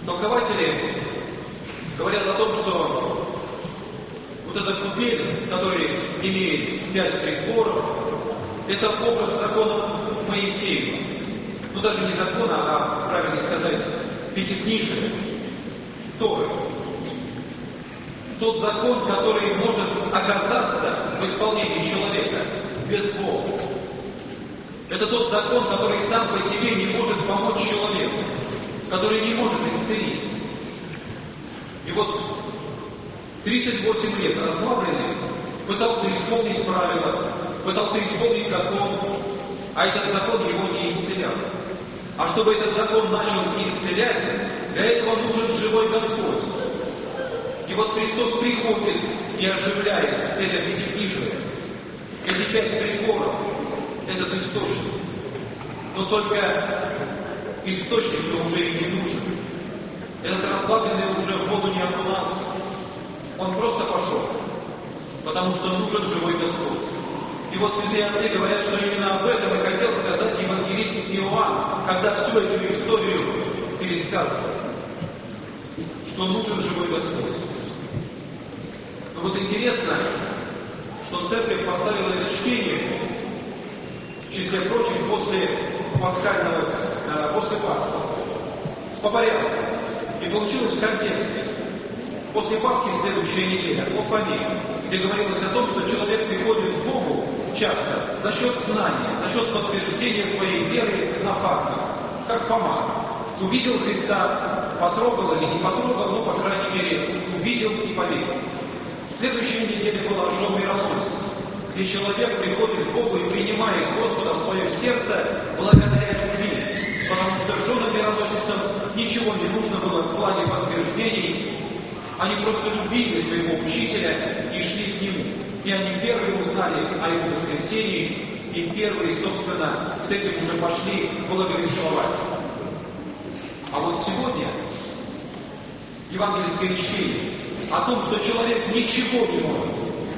Толкователи говорят о том, что вот эта купель, который имеет 5 притворов, это образ закона Моисеева. Ну даже не закона, а, правильно сказать, пятикнижия, Торы. Тот закон, который может оказаться в исполнении человека без Бога. Это тот закон, который сам по себе не может помочь человеку, который не может исцелить. И вот 38 лет расслабленный пытался исполнить правила, пытался исполнить закон, а этот закон его не исцелял. А чтобы этот закон начал исцелять, для этого нужен живой Господь. И вот Христос приходит и оживляет это пятикнижие. Эти 5 притворов, этот источник. Но только источник-то уже и не нужен. Этот расслабленный уже в воду не окунался. Он просто пошел, потому что нужен живой Господь. И вот святые отцы говорят, что именно об этом и хотел сказать евангелист Иоанн, когда всю эту историю пересказывал. Что нужен живой Господь. Но вот интересно, что церковь поставила это чтение, в числе прочих, после Пасхи, по порядку. И получилось в контексте. После Пасхи следующая неделя, о Фоме, где говорилось о том, что человек приходит к Богу часто за счет знания, за счет подтверждения своей веры на фактах, как Фома. Увидел Христа, потрогал или не потрогал, но, по крайней мере, увидел и поверил. Следующая неделя была Жон Мироносец, где человек приходит к Богу и принимает Господа в свое сердце благодаря любви, потому что женам мироносицам ничего не нужно было в плане подтверждений, они просто любили своего учителя и шли к нему. И они первые узнали о его воскресении, и первые, собственно, с этим уже пошли благовествовать. А вот сегодня евангельское чтение о том, что человек ничего не может.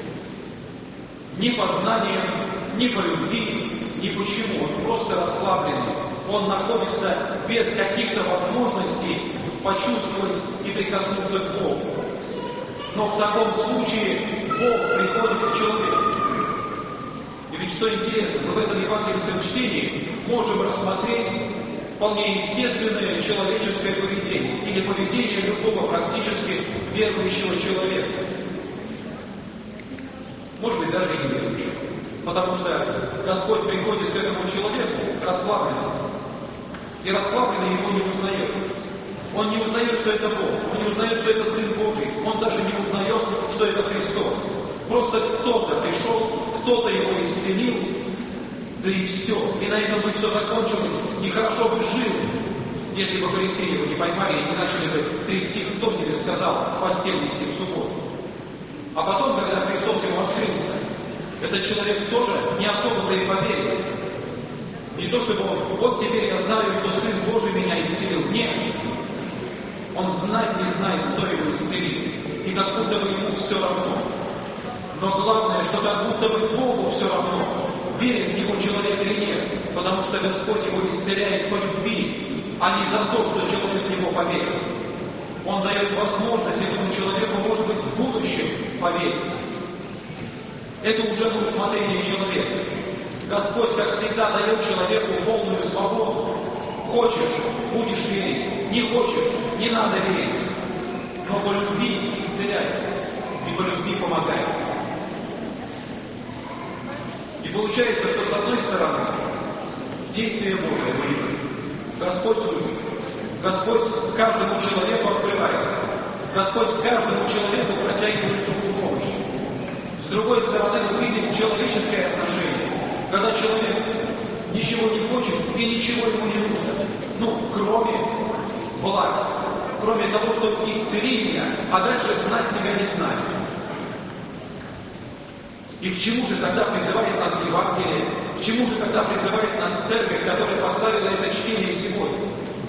Ни по знаниям, ни по любви, ни почему. Он просто расслабленный. Он находится без каких-то возможностей почувствовать и прикоснуться к Богу. Но в таком случае Бог приходит к человеку. И ведь что интересно, мы в этом евангельском чтении можем рассмотреть вполне естественное человеческое поведение или поведение любого практически верующего человека. Может быть, даже и неверующего. Потому что Господь приходит к этому человеку расслабленным. И расслабленный его не узнает. Он не узнает, что это Бог. Он не узнает, что это Сын Божий. Он даже не узнает, что это Христос. Просто кто-то пришел, кто-то его исцелил, да и все. И на этом бы все закончилось. И хорошо бы жил, если бы фарисеи его не поймали и не начали бы трясти, кто тебе сказал постель нести в субботу. А потом, когда Христос ему открылся, этот человек тоже не особо-то и поверил. Не то чтобы он, вот теперь я знаю, что Сын Божий меня исцелил. Нет. Он знать не знает, кто его исцелил. И как будто бы ему все равно. Но главное, что как будто бы Богу все равно, верит в него человек или нет. Потому что Господь его исцеляет по любви, а не за то, что человек в него поверил. Он дает возможность этому человеку, может быть, в будущем поверить. Это уже на усмотрение человека. Господь, как всегда, дает человеку полную свободу. Хочешь, будешь верить. Не хочешь, не надо верить. Но по любви исцеляет. И по любви помогает. И получается, что с одной стороны, действие Божие в людях. Господь любит. Господь каждому человеку открывается. Господь каждому человеку протягивает руку помощи. С другой стороны, мы видим человеческое отношение, когда человек ничего не хочет и ничего ему не нужно. Кроме блага, кроме того, чтобы исцели меня, а дальше знать тебя не знаю. И к чему же тогда призывает нас Евангелие? К чему же тогда призывает нас Церковь, которая поставила это чтение сегодня?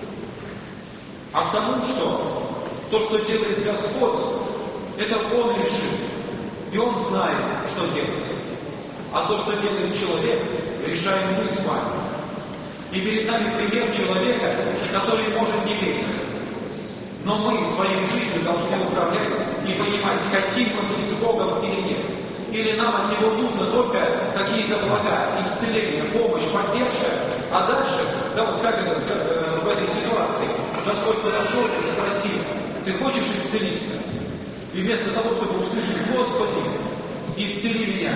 А к тому, что то, что делает Господь, это Он решит. И Он знает, что делать. А то, что делает человек, решаем мы с вами. И перед нами пример человека, который может не верить. Но мы своей жизнью должны управлять и понимать, хотим мы быть с Богом или нет. Или нам от Него нужно только какие-то блага, исцеление, помощь, поддержка. А дальше, да вот как это в этой ситуации, Господь подошел и спросил: ты хочешь исцелиться? И вместо того, чтобы услышать: Господи, исцели меня,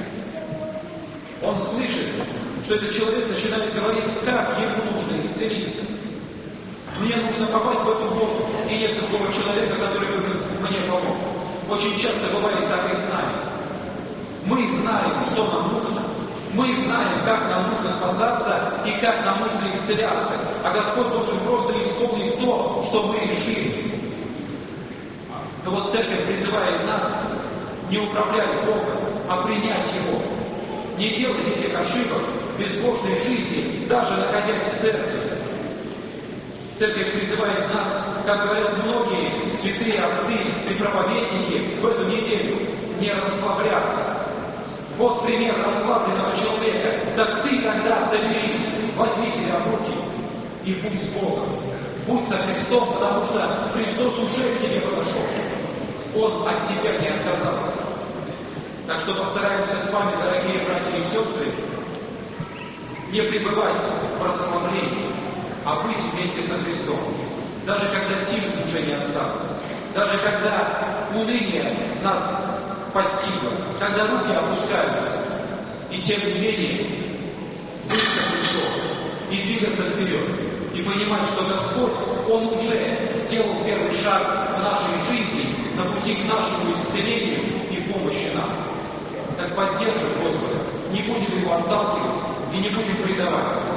он слышит, что этот человек начинает говорить, как ему нужно исцелиться. Мне нужно попасть в эту воду, и нет другого человека, который бы мне помог. Очень часто бывает так и с нами. Мы знаем, что нам нужно. Мы знаем, как нам нужно спасаться и как нам нужно исцеляться. А Господь должен просто исполнить то, что мы решили. Но вот Церковь призывает нас не управлять Богом, а принять Его. Не делать этих ошибок безбожной жизни, даже находясь в Церкви. Церковь призывает нас, как говорят многие святые отцы и проповедники, в эту неделю не расслабляться. Вот пример расслабленного человека. Так ты тогда соберись, возьми себя в руки и будь с Богом. Будь со Христом, потому что Христос уже к тебе подошел. Он от тебя не отказался. Так что постараемся с вами, дорогие братья и сестры, не пребывать в расслаблении, а быть вместе со Христом. Даже когда сил уже не осталось. Даже когда уныние нас постигло, когда руки опускаются. И тем не менее, быть со Христом и двигаться вперед. И понимать, что Господь, Он уже сделал первый шаг в нашей жизни на пути к нашему исцелению и помощи нам. Так поддержим Господа, не будем Его отталкивать и не будем предавать.